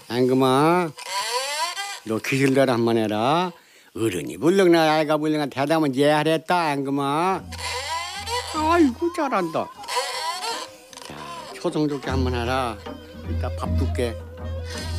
앵금아, 너 귀신대로 한번 해라. 어른이 불렁나 아이가 불렁나 대답은 예하랬다 앵금아. 아이고 잘한다. 자, 초성 좋게 한번 해라. 이따 밥 줄게.